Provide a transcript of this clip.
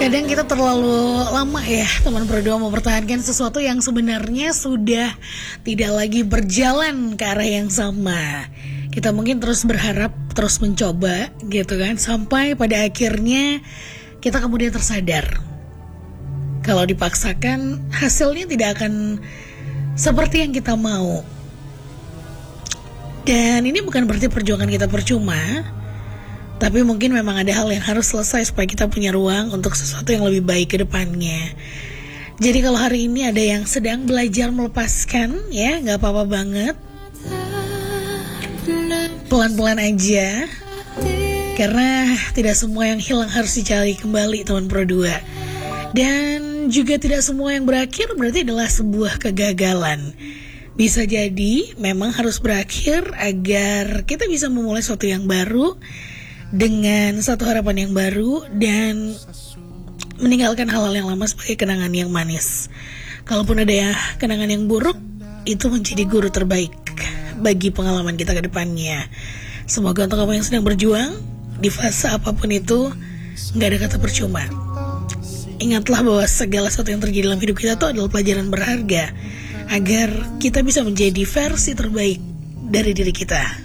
Kadang kita terlalu lama ya teman berdua mempertahankan sesuatu yang sebenarnya sudah tidak lagi berjalan ke arah yang sama. Kita mungkin terus berharap, terus mencoba gitu kan, sampai pada akhirnya kita kemudian tersadar kalau dipaksakan hasilnya tidak akan seperti yang kita mau. Dan ini bukan berarti perjuangan kita percuma, tapi mungkin memang ada hal yang harus selesai supaya kita punya ruang untuk sesuatu yang lebih baik ke depannya. Jadi kalau hari ini ada yang sedang belajar melepaskan, ya gak apa-apa banget. Pelan-pelan aja, karena tidak semua yang hilang harus dicari kembali teman Pro 2. Dan juga tidak semua yang berakhir berarti adalah sebuah kegagalan. Bisa jadi memang harus berakhir agar kita bisa memulai sesuatu yang baru, dengan satu harapan yang baru, dan meninggalkan hal-hal yang lama sebagai kenangan yang manis. Kalaupun ada ya kenangan yang buruk, itu menjadi guru terbaik bagi pengalaman kita ke depannya. Semoga untuk kamu yang sedang berjuang di fase apapun itu, gak ada kata percuma. Ingatlah bahwa segala sesuatu yang terjadi dalam hidup kita itu adalah pelajaran berharga, agar kita bisa menjadi versi terbaik dari diri kita.